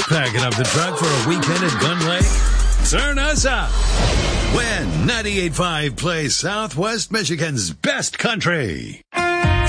Packing up the truck for a weekend at Gun Lake? Turn us up when 98.5 plays Southwest Michigan's best country.